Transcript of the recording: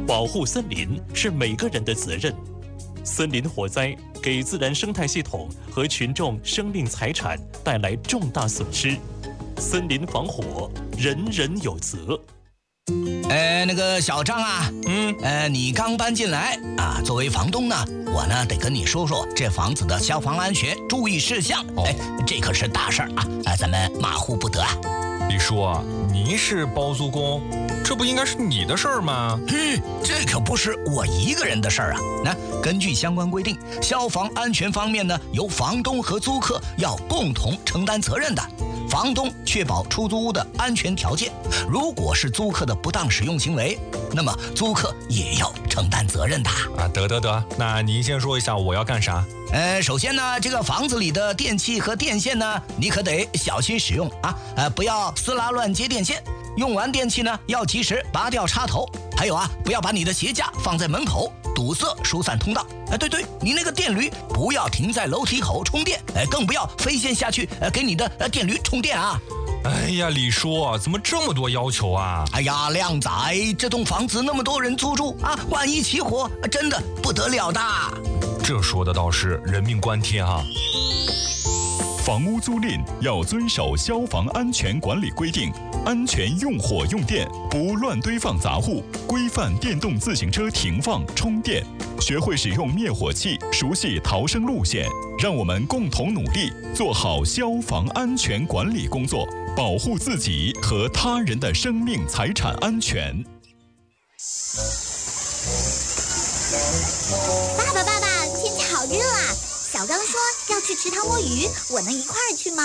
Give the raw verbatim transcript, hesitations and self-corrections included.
保护森林是每个人的责任。森林火灾给自然生态系统和群众生命财产带来重大损失，森林防火，人人有责。 呃，那个小张啊， 嗯， 呃，你刚搬进来啊，作为房东呢，我呢得跟你说说这房子的消防安全注意事项。 哦、 哎，这可是大事儿啊，啊，咱们马虎不得啊。 李叔啊，您是包租公，这不应该是你的事儿吗？ 嗯，这可不是我一个人的事儿啊。那根据相关规定，消防安全方面呢，由房东和租客要共同承担责任的。房东确保出租屋的安全条件，如果是租客的不当使用行为，那么租客也要承担责任的。 啊，得得得，那您先说一下我要干啥？ 呃，首先呢，这个房子里的电器和电线呢，你可得小心使用啊，呃，不要撕拉乱接电线。用完电器呢，要及时拔掉插头。还有啊，不要把你的鞋架放在门口，堵塞疏散通道。哎，对对，你那个电驴不要停在楼梯口充电，哎，更不要飞线下去，呃，给你的呃电驴充电啊。 哎呀，李叔，怎么这么多要求啊？ 哎呀，靓仔，这栋房子那么多人租住啊，万一起火，真的不得了的。 这说的倒是人命关天啊。 房屋租赁要遵守消防安全管理规定，安全用火用电，不乱堆放杂物，规范电动自行车停放充电，学会使用灭火器，熟悉逃生路线。让我们共同努力，做好消防安全管理工作，保护自己和他人的生命财产安全。 爸爸，爸爸，天气好热啊！小刚说要去池塘摸鱼，我能一块儿去吗？